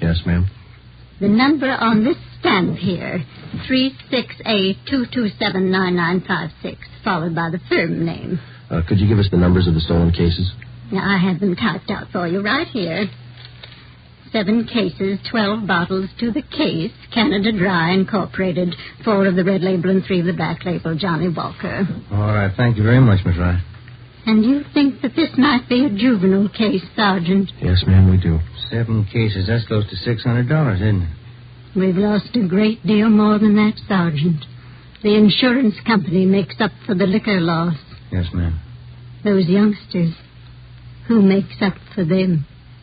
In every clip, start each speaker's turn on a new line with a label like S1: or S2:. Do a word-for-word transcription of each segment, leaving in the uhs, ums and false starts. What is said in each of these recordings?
S1: Yes, ma'am.
S2: The number on this stamp here, three six eight, two two seven, nine nine five six, followed by the firm name.
S1: Uh, could you give us the numbers of the stolen cases?
S2: Now, I have them typed out for you right here. Seven cases, twelve bottles to the case, Canada Dry Incorporated, four of the red label and three of the black label, Johnny Walker.
S3: All right, thank you very much, Miss Wright.
S2: And you think that this might be a juvenile case, Sergeant?
S1: Yes, ma'am, we do.
S3: Seven cases, that's close to six hundred dollars, isn't it?
S2: We've lost a great deal more than that, Sergeant. The insurance company makes up for the liquor loss.
S3: Yes, ma'am.
S2: Those youngsters, who makes up for them?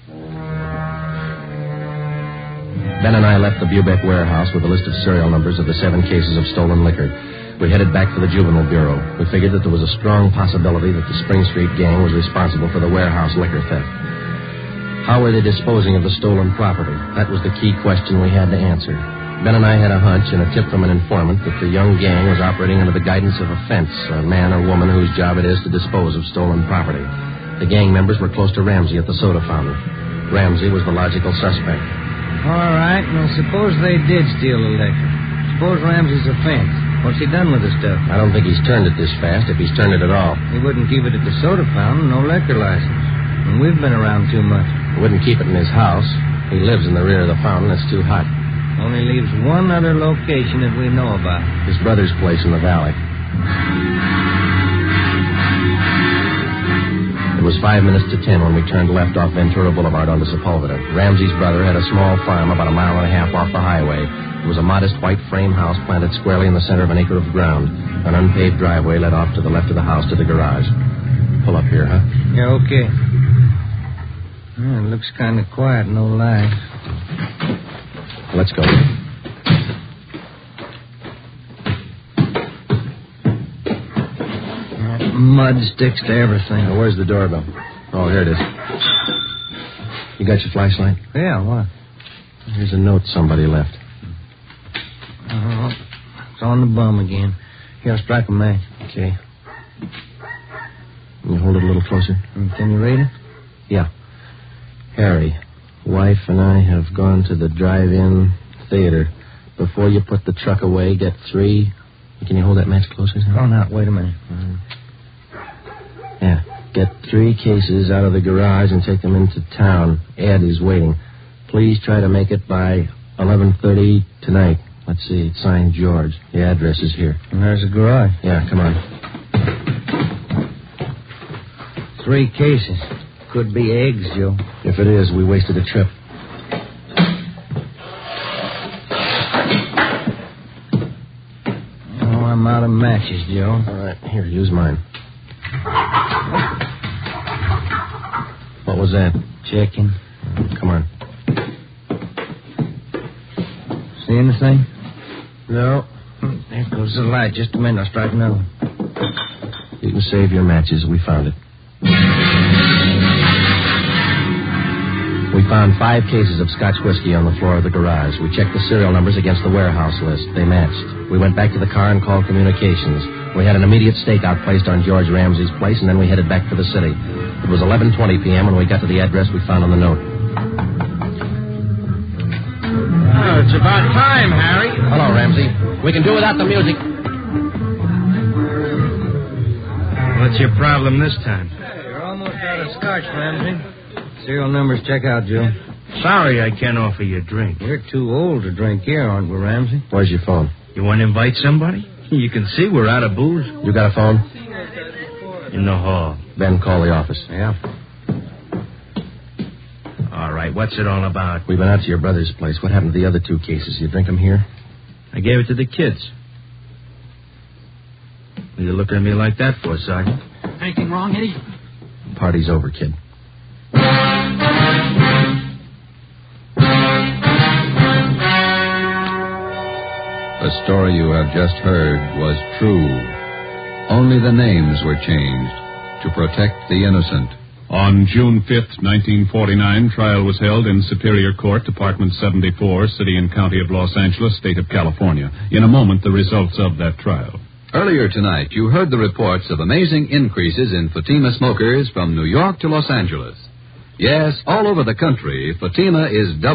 S1: Ben and I left the Bubeck warehouse with a list of serial numbers of the seven cases of stolen liquor. We headed back for the Juvenile Bureau. We figured that there was a strong possibility that the Spring Street gang was responsible for the warehouse liquor theft. How were they disposing of the stolen property? That was the key question we had to answer. Ben and I had a hunch and a tip from an informant that the young gang was operating under the guidance of a fence, a man or woman whose job it is to dispose of stolen property. The gang members were close to Ramsey at the soda fountain. Ramsey was the logical suspect.
S3: All right, well, suppose they did steal the liquor. Suppose Ramsey's a fence. What's he done with the stuff?
S1: I don't think he's turned it this fast, if he's turned it at all.
S3: He wouldn't keep it at the soda fountain, no liquor license. And we've been around too much.
S1: He wouldn't keep it in his house. He lives in the rear of the fountain. It's too hot.
S3: Only leaves one other location that we know about.
S1: His brother's place in the valley. It was five minutes to ten when we turned left off Ventura Boulevard onto Sepulveda. Ramsey's brother had a small farm about a mile and a half off the highway. It was a modest white frame house planted squarely in the center of an acre of ground. An unpaved driveway led off to the left of the house to the garage. Pull up here, huh?
S3: Yeah, okay. Well, it looks kind of quiet, no lie.
S1: Let's go.
S3: That mud sticks to everything.
S1: Now, where's the doorbell? Oh, here it is. You got your flashlight?
S3: Yeah, what?
S1: Here's a note somebody left.
S3: Oh, it's on the bum again. Here, I'll strike a match.
S1: Okay. Can you hold it a little closer?
S3: Can you read it?
S1: Yeah. Harry, wife and I have gone to the drive-in theater. Before you put the truck away, get three... Can you hold that match closer? Huh?
S3: Oh, now, wait a minute.
S1: Uh, yeah. Get three cases out of the garage and take them into town. Ed is waiting. Please try to make it by eleven thirty tonight. Let's see. It's signed George. The address is here.
S3: And there's the garage.
S1: Yeah, come on.
S3: Three cases. Could be eggs, Joe.
S1: If it is, we wasted a trip.
S3: Oh, I'm out of matches, Joe.
S1: All right, here, use mine. What was that?
S3: Checking.
S1: Come on.
S3: See anything?
S1: No.
S3: There goes the light. Just a minute, I'll strike another one.
S1: You can save your matches. We found it. We found five cases of Scotch whiskey on the floor of the garage. We checked the serial numbers against the warehouse list. They matched. We went back to the car and called communications. We had an immediate stakeout placed on George Ramsey's place, and then we headed back for the city. It was eleven twenty p.m. when we got to the address we found on the note.
S4: Oh, it's about time, Harry.
S1: Hello, Ramsey. We can do without the music.
S4: What's your problem this time?
S3: Hey, you're almost out of Scotch, Ramsey. Serial numbers check out, Joe.
S4: Sorry I can't offer you a drink.
S3: We're too old to drink here, aren't we, Ramsey?
S1: Where's your phone?
S4: You want to invite somebody? You can see we're out of booze.
S1: You got a phone?
S4: In the hall.
S1: Ben, call the office.
S3: Yeah.
S4: All right, what's it all about?
S1: We've been out to your brother's place. What happened to the other two cases? You drink them here?
S4: I gave it to the kids. What are you looking at me like that for, Sergeant?
S5: Anything wrong, Eddie?
S1: Party's over, kid.
S6: The story you have just heard was true. Only the names were changed to protect the innocent.
S7: On June fifth, nineteen forty-nine, trial was held in Superior Court, Department seventy-four, City and County of Los Angeles, State of California. In a moment, the results of that trial.
S6: Earlier tonight, you heard the reports of amazing increases in Fatima smokers from New York to Los Angeles. Yes, all over the country, Fatima is